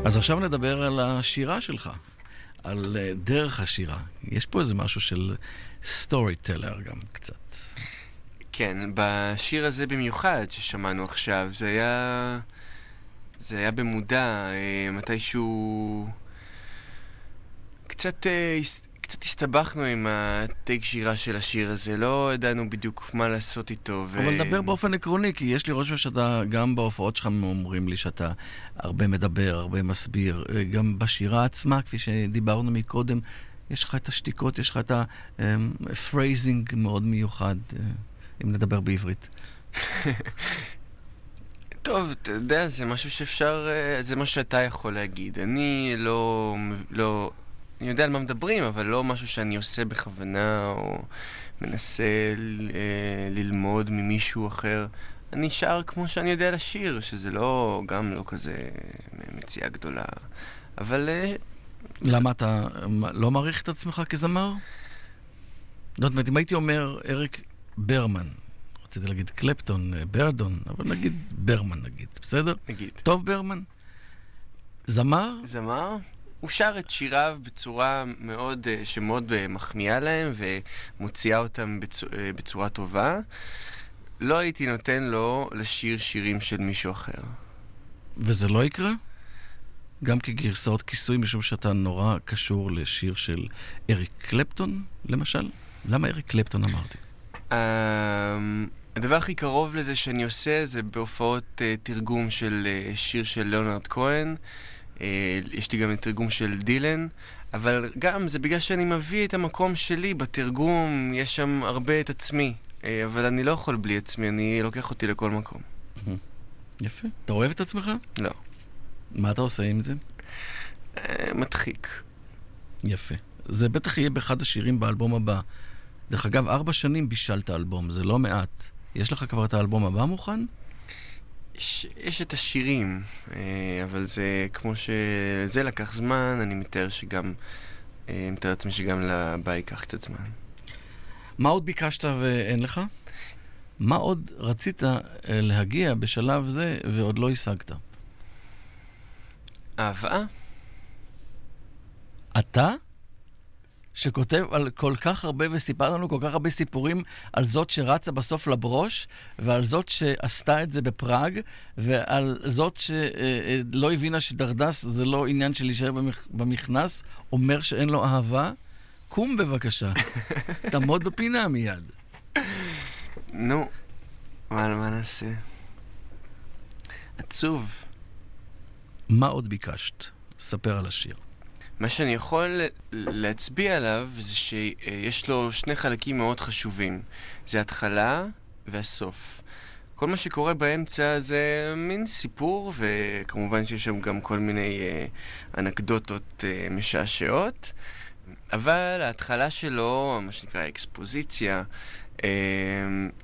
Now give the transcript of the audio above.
אז עכשיו נדבר על השירה שלך, על דרך השירה. יש פה איזה משהו של סטורי טלר גם קצת. כן, בשיר הזה במיוחד ששמענו עכשיו, זה היה במודע, מתישהו קצת הסתבכנו עם הטייק שירה של השיר הזה, לא ידענו בדיוק מה לעשות איתו. אבל נדבר באופן עקרוני, כי יש לי רושם שאתה גם בהופעות שלך אומרים לי שאתה הרבה מדבר, הרבה מסביר, גם בשירה עצמה, כפי שדיברנו מקודם, יש לך את השתיקות, יש לך את הפרייזינג מאוד מיוחד, אם נדבר בעברית. טוב, אתה יודע, זה משהו שאפשר, זה מה שאתה יכול להגיד. אני אני יודע על מה מדברים, אבל לא משהו שאני עושה בכוונה או מנסה ללמוד ממישהו אחר. אני שר כמו שאני יודע לשיר, שזה גם לא כזה מציאה גדולה. אבל למה אתה לא מעריך את עצמך כזמר? זאת אומרת, אם הייתי אומר אריק ברמן, רציתי להגיד קלפטון, ברדון, אבל נגיד ברמן נגיד, בסדר? נגיד. טוב ברמן? זמר? זמר? הוא שר את שיריו בצורה שמאוד מחמיאה להם ומוציאה אותם בצורה טובה. לא הייתי נותן לו לשיר שירים של מישהו אחר. וזה לא יקרה? גם כגרסאות כיסוי, משום שאתה נורא קשור לשיר של אריק קלפטון, למשל? למה אריק קלפטון אמרתי? הדבר הכי קרוב לזה שאני עושה זה בהופעות תרגום של שיר של ליאונרד כהן. יש לי גם תרגום של דילן, אבל גם זה בגלל שאני מביא את המקום שלי בתרגום, יש שם הרבה את עצמי, אבל אני לא יכול בלי עצמי, אני לוקח אותי לכל מקום. יפה. אתה אוהב את עצמך? לא. מה אתה עושה עם זה? מדחיק. יפה. זה בטח יהיה באחד השירים באלבום הבא. דרך אגב, 4 שנים בישלת אלבום, זה לא מעט. יש לך כבר את האלבום הבא מוכן? יש את השירים, אבל זה כמו שזה לקח זמן, אני מתאר לעצמי שגם לבא ייקח קצת זמן. מה עוד ביקשת ואין לך? מה עוד רצית להגיע בשלב זה ועוד לא השגת? אהבה? אתה? שכותב על כל כך הרבה וסיפר לנו כל כך הרבה סיפורים על זאת שרצה בסוף לברוש, ועל זאת שעשתה את זה בפראג, ועל זאת שלא הבינה שדרדס זה לא עניין של להישאר במכנס, אומר שאין לו אהבה. קום בבקשה. תעמוד בפינה מיד. נו, מה נעשה? עצוב. מה עוד ביקשת? ספר על השיר. מה שאני יכול להצביע עליו זה שיש לו 2 חלקים מאוד חשובים. זה התחלה והסוף. כל מה שקורה באמצע זה מין סיפור, וכמובן שיש שם גם כל מיני אנקדוטות משעשעות. אבל ההתחלה שלו, מה שנקרא אקספוזיציה,